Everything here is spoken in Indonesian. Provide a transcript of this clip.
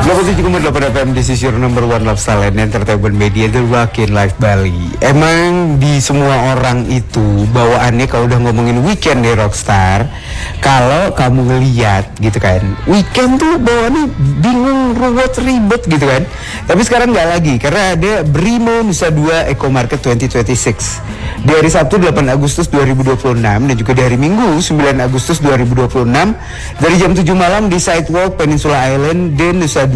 87,8 FM, this is your number one lifestyle and entertainment media, The Rockin' Life Bali. Emang di semua orang itu bawaannya kalau udah ngomongin weekend deh Rockstar, kalau kamu ngeliat gitu kan, weekend tuh bawaannya bingung, ruwet, ribet gitu kan. Tapi sekarang nggak lagi karena ada Brimo Nusa Dua Eco Market 2026 di hari Sabtu 8 Agustus 2026 dan juga di hari Minggu 9 Agustus 2026 dari jam 7 malam di Sidewalk Peninsula Island dan Nusa Dua